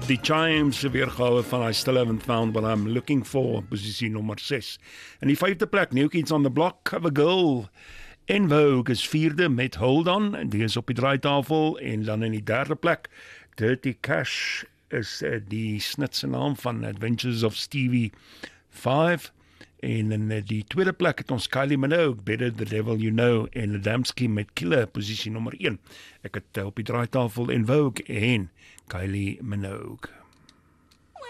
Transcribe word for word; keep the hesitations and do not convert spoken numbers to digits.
Die Chimes se weergawe van I Still Haven't Found What I'm Looking For, posisie nommer ses. In die vyfde plek, New Kids on the Block, Cover Girl. En Vogue is vierde met Hold On, die is op die draaitafel. En dan in die derde plek, Dirty Cash is uh, die snitse naam van Adventures of Stevie vyf. En in uh, die tweede plek het ons Kylie Minogue, Better the Devil You Know, en Adamski met Killer, posisie nommer een. Ek het uh, op die draaitafel en Vogue en Kylie Minogue.